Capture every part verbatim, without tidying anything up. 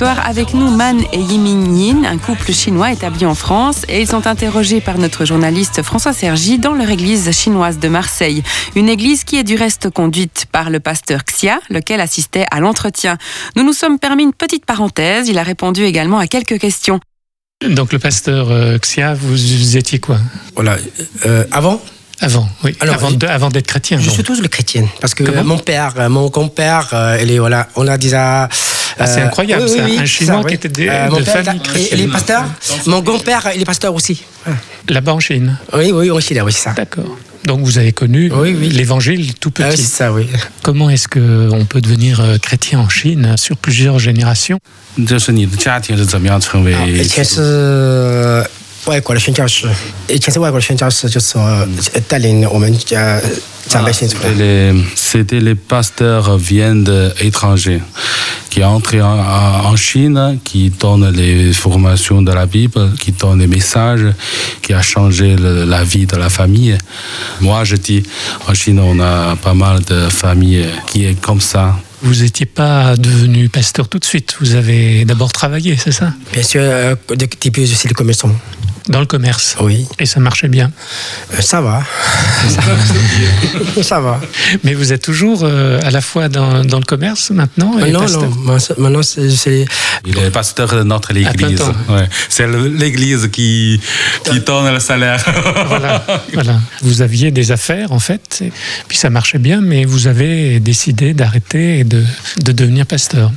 soir avec nous Man et Yiming Yin, un couple chinois établi en France, et ils sont interrogés par notre journaliste François Sergi dans leur église chinoise de Marseille. Une église qui est du reste conduite par le pasteur Xia, lequel assistait à l'entretien. Nous nous sommes permis une petite parenthèse, il a répondu également à quelques questions. Donc le pasteur euh, Xia, vous, vous étiez quoi? Voilà, euh, avant Avant, oui. Alors, avant, de, avant d'être chrétien. Je donc. suis toujours le chrétien. Parce que Comment mon père, mon grand-père, euh, il est, voilà, on a déjà. Ah, c'est incroyable, oui, ça. oui, un oui, Chinois ça, qui oui. était de, euh, de mon père, famille chrétienne. Il est pasteur. Mon grand-père, il est pasteur aussi. Là-bas en Chine. Oui, oui, en Chine, oui, c'est ça. D'accord. Donc vous avez connu oui, oui. l'évangile tout petit. Ah, c'est ça, oui. Comment est-ce qu'on peut devenir chrétien en Chine sur plusieurs générations? 这是你的家庭是怎么样成为？ 以前是外国的宣教士，以前是外国的宣教士，就是说带领我们家长辈信主的。 C'était les pasteurs viennent d'étrangers qui entrent en, en Chine, qui donnent les formations de la Bible, qui donnent les messages, qui a changé le, la vie de la famille. Moi, je dis, en Chine, on a pas mal de familles qui est comme ça. Vous n'étiez pas devenu pasteur tout de suite, vous avez d'abord travaillé, c'est ça? Bien sûr, euh, depuis je suis le commerçant. Dans le commerce? Oui. Et ça marchait bien? euh, Ça va. ça, ça va. Mais vous êtes toujours euh, à la fois dans, dans le commerce maintenant et Non, pasteur? non, maintenant c'est... c'est... Il est pasteur de notre église. Ouais. C'est l'église qui, qui donne le salaire. Voilà, voilà. Vous aviez des affaires en fait, et puis ça marchait bien, mais vous avez décidé d'arrêter et de, de devenir pasteur.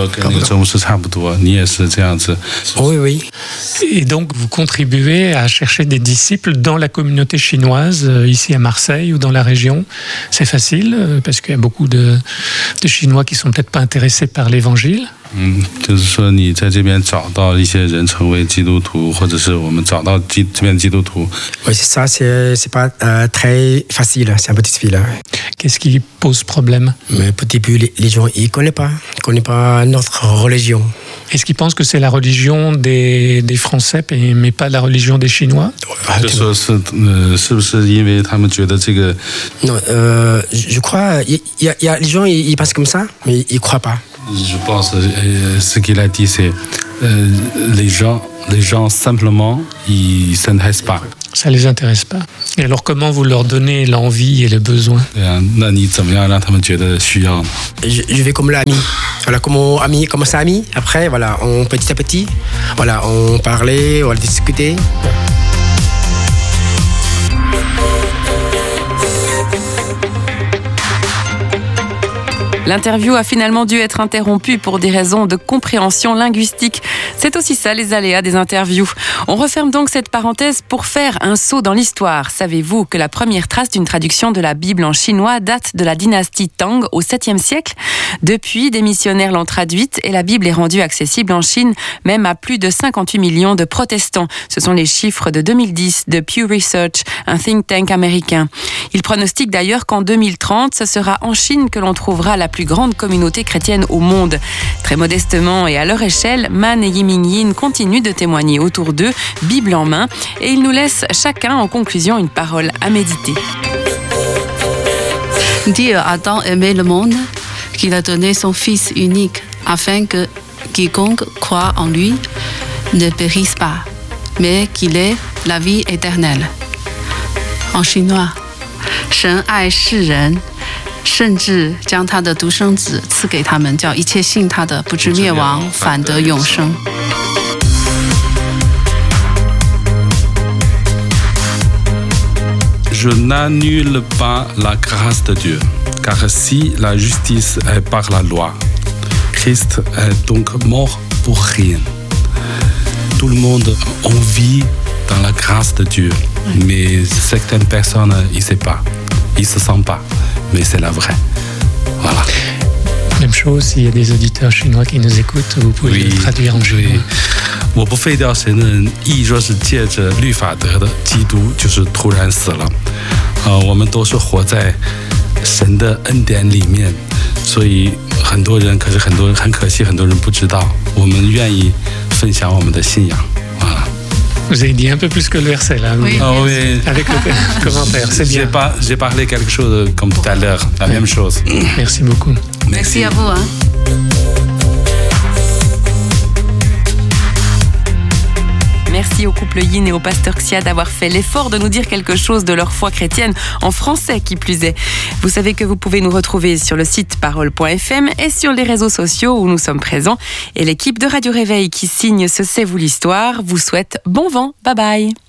Oui, oui. Et donc vous contribuez à chercher des disciples dans la communauté chinoise, ici à Marseille ou dans la région. C'est facile, parce qu'il y a beaucoup de, de Chinois qui ne sont peut-être pas intéressés par l'évangile. 嗯，就是说你在这边找到一些人成为基督徒，或者是我们找到基这边基督徒。 Oui, c'est ça, c'est, c'est pas euh, très facile, c'est un peu difficile. Qu'est-ce qui pose problème? Mais au début, les, les gens, ils ne connaissent pas, ils connaissent pas notre religion. Est-ce qu'ils pensent que c'est la religion des, des Français, mais pas la religion des Chinois? 就说是呃，是不是因为他们觉得这个？ Non, euh, je crois, il y, y, y a les gens, ils, ils pensent comme ça, mais ils ne croient pas. Je pense euh, ce qu'il a dit, c'est euh, les gens, les gens simplement, ils ne s'intéressent pas. Ça ne les intéresse pas. Et alors comment vous leur donnez l'envie et le besoin? 对啊，那你怎么样让他们觉得需要？ Je, je vais comme l'ami, voilà, comme mon ami, comme ça ami. Après, voilà, on petit à petit, voilà, on parlait, on discutait. L'interview a finalement dû être interrompue pour des raisons de compréhension linguistique. C'est aussi ça, les aléas des interviews. On referme donc cette parenthèse pour faire un saut dans l'histoire. Savez-vous que la première trace d'une traduction de la Bible en chinois date de la dynastie Tang au septième siècle? Depuis, des missionnaires l'ont traduite et la Bible est rendue accessible en Chine, même à plus de cinquante-huit millions de protestants. Ce sont les chiffres de deux mille dix de Pew Research, un think tank américain. Il pronostique d'ailleurs qu'en deux mille trente, ce sera en Chine que l'on trouvera la plus grande communauté chrétienne au monde. Très modestement et à leur échelle, Man et Yiming Yin continuent de témoigner autour d'eux, Bible en main, et ils nous laissent chacun en conclusion une parole à méditer. Dieu a tant aimé le monde qu'il a donné son Fils unique afin que quiconque croit en lui ne périsse pas, mais qu'il ait la vie éternelle. En chinois, 神爱世人 甚至将他的独生子赐给他们，叫一切信他的不至灭亡，反得永生。 Je n'annule pas la grâce de Dieu, car si la justice est par la loi, Christ est donc mort pour rien. Tout le monde en vit dans la grâce de Dieu, mais certaines personnes, ils ne savent pas, ils ne se sentent pas. Mais c'est la vraie. Voilà. Même chose, s'il y a des auditeurs chinois qui nous écoutent, vous pouvez le traduire en chinois. 我不废掉神的意，若是借着律法得的，基督就是突然死了。呃，我们都是活在神的恩典里面，所以很多人，可是很多人很可惜，很多人不知道。我们愿意分享我们的信仰。voilà. Vous avez dit un peu plus que le verset là. Oui. Ah, oui. Avec le commentaire, c'est bien. J'ai, pas, j'ai parlé quelque chose comme tout à l'heure, la même chose. Merci beaucoup. Merci à vous. Hein. Merci au couple Yin et au pasteur Xia d'avoir fait l'effort de nous dire quelque chose de leur foi chrétienne, en français qui plus est. Vous savez que vous pouvez nous retrouver sur le site parole point f m et sur les réseaux sociaux où nous sommes présents. Et l'équipe de Radio Réveil qui signe ce C'est vous l'histoire vous souhaite bon vent. Bye bye.